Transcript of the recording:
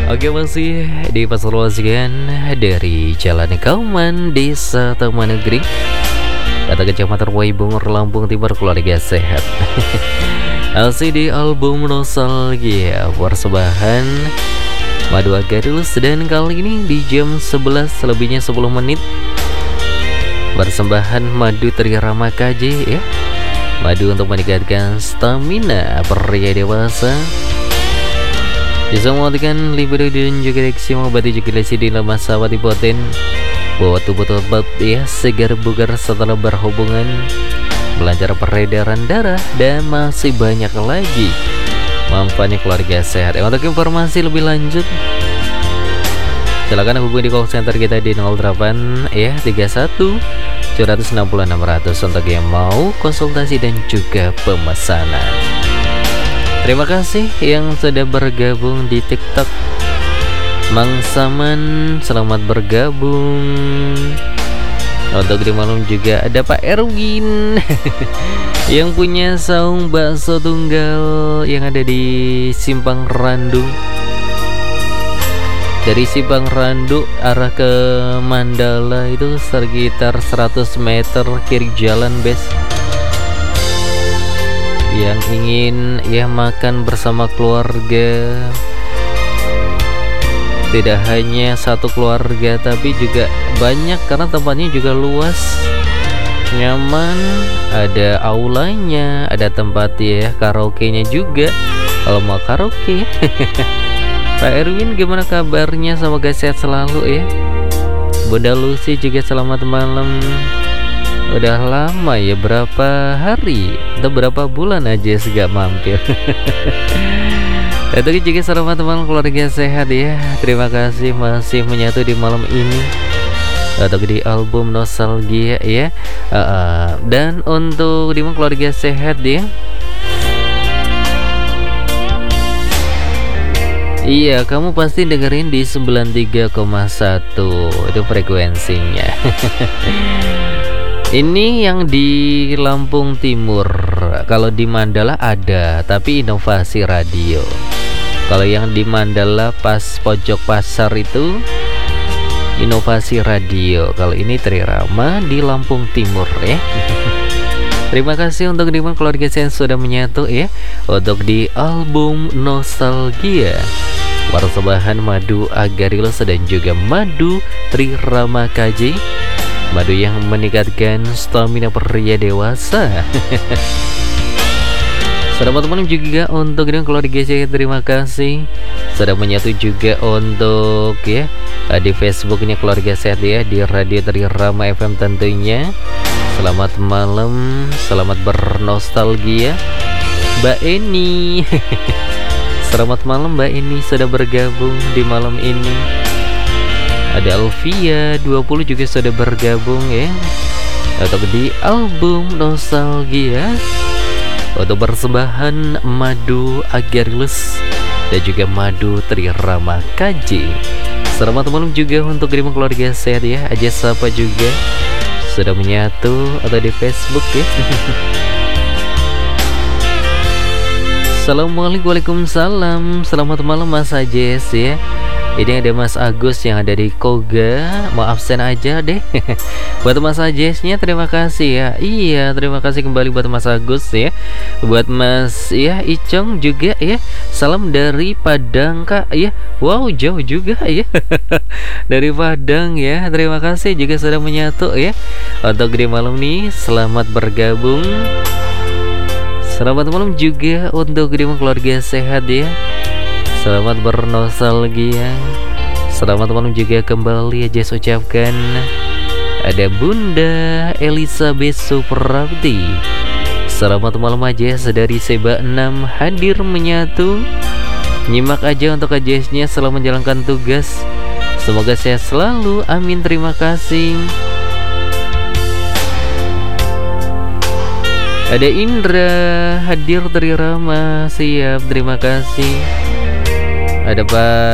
Oke, masih di Pasuruan dari Jalan Kauman, Desa Taman Negeri, kata Kecamatan Waibungur, Lampung Timur, keluarga sehat. Masih di album Nostalgia persembahan Madu Agadulus, dan kali ini di jam 11 lebihnya 10 menit persembahan Madu Trirama KJ ya. Madu untuk meningkatkan stamina pria dewasa, bisa mematikan libido dan juga reaksi mengobati ejakulasi di dalam masa watipoten, buat tubuh tetap ya segar bugar setelah berhubungan, melancar peredaran darah, dan masih banyak lagi manfaatnya keluarga sehat. Untuk informasi lebih lanjut, silakan hubungi di call center kita di 08 ya 31 760 600 untuk yang mau konsultasi dan juga pemesanan. Terima kasih yang sudah bergabung di TikTok. Mang Saman, selamat bergabung. Untuk di malam juga ada Pak Erwin yang punya saung bakso tunggal yang ada di Simpang Randu. Dari Simpang Randu arah ke Mandala itu sekitar 100 meter kiri jalan, Bes. Yang ingin ya makan bersama keluarga, tidak hanya satu keluarga tapi juga banyak karena tempatnya juga luas, nyaman, ada aulanya, ada tempat ya karaoke-nya juga kalau mau karaoke. Pak Erwin, gimana kabarnya? Semoga sehat selalu ya. Bunda Lucy juga selamat malam. Udah lama ya, berapa hari atau berapa bulan aja gak mampir. Itu juga selamat teman keluarga sehat ya. Terima kasih masih menyatu di malam ini atau di album Nostalgia ya. Dan untuk di keluarga sehat ya, iya, kamu pasti dengerin di 93,1 itu frekuensinya. Ini yang di Lampung Timur. Kalau di Mandala ada, tapi Inovasi Radio. Kalau yang di Mandala pas pojok pasar itu Inovasi Radio. Kalau ini Trirama di Lampung Timur ya. Terima kasih untuk dimana keluarga saya sudah menyatu ya. Untuk di album Nostalgia persembahan Madu Agadulus dan juga Madu Trirama KJ, madu yang meningkatkan stamina pria dewasa. Selamat malam juga untuk keluarga saya. Terima kasih sudah menyatu juga untuk ya di Facebooknya keluarga sehat ya, di Radio Trirama FM tentunya. Selamat malam, selamat bernostalgia Mbak Eni. Selamat malam Mbak Eni sudah bergabung di malam ini. Ada Alvia 20 juga sudah bergabung ya, atau di album Nostalgia untuk persembahan Madu Agadulus dan juga Madu Trirama KJ. Selamat malam juga untuk keluarga sehat ya. Aja sapa juga sudah menyatu atau di Facebook ya. Assalamualaikum, waalaikumsalam. Selamat malam Mas Ajes ya. Ini ada Mas Agus yang ada di Koga, mau absen aja deh. Buat Mas Ajesnya terima kasih ya. Iya, terima kasih kembali buat Mas Agus ya. Buat Mas ya Icong juga ya. Salam dari Padang Kak ya. Wow, jauh juga ya. Dari Padang ya. Terima kasih juga sudah menyatu ya. Untuk di malam nih selamat bergabung. Selamat malam juga untuk keluarga sehat ya. Selamat bernostalgia. Selamat malam juga kembali aja ucapkan. Ada Bunda Elizabeth Suprapti. Selamat malam aja dari Seba 6 hadir menyatu. Nyimak aja untuk ajesnya selama menjalankan tugas. Semoga sehat selalu. Amin, terima kasih. Ada Indra hadir Trirama, siap, terima kasih. Ada Pak